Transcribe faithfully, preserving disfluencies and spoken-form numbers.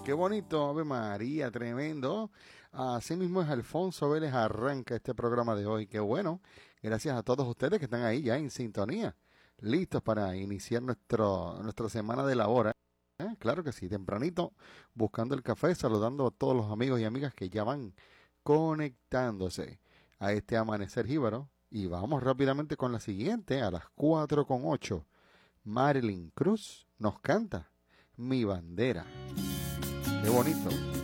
qué bonito, Ave María, tremendo. Así mismo es Alfonso Vélez arranca este programa de hoy. Qué bueno. Gracias a todos ustedes que están ahí ya en sintonía, listos para iniciar nuestro, nuestra semana de labor. ¿eh? Claro que sí, tempranito, buscando el café, saludando a todos los amigos y amigas que ya van conectándose a este amanecer jíbaro. Y vamos rápidamente con la siguiente, a las cuatro con ocho. Marilyn Cruz nos canta Mi Bandera. Qué bonito.